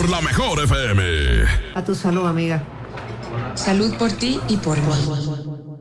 por la mejor FM. A tu salud, amiga. Salud por ti y por mí.